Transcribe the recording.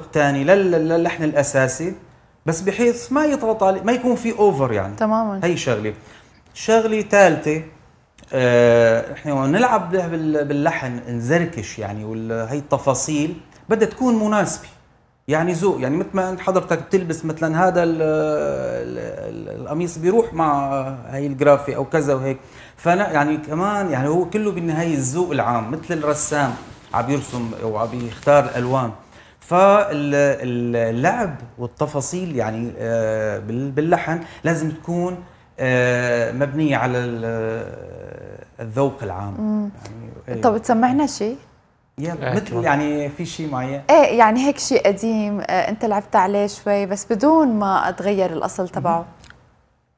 ثاني للحن الاساسي، بس بحيث ما يضغط عليه، ما يكون في اوفر يعني. تماما. هي شغله ثالثه، احنا نلعب باللحن نزركش يعني، هي التفاصيل بدها تكون مناسبه يعني، ذوق يعني. مثل ما انت حضرتك بتلبس مثلا هذا القميص بيروح مع هي الجرافي او كذا وهيك، فانا يعني كمان يعني هو كله بالنهايه الذوق العام، مثل الرسام عم يرسم او عم يختار الالوان. فاللعب والتفاصيل يعني باللحن لازم تكون مبنيه على الذوق العام يعني. طب تسمعنا شيء؟ مثل يعني في شيء معين؟ ايه يعني هيك شيء قديم انت لعبت عليه شوي بس بدون ما اتغير الاصل تبعه.